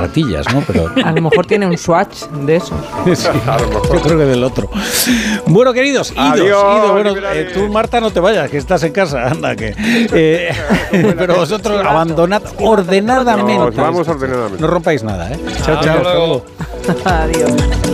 zapatillas, ¿no? Pero A lo mejor tiene un swatch de esos. sí, yo creo que del otro. Bueno, queridos, idos. Bueno, tú, Marta, no te vayas, que estás en casa. Anda, que. Pero vosotros abandonad ordenadamente. Nos vamos ordenadamente. No rompáis nada, ¿eh? Chao, Hasta chao. luego. Adiós.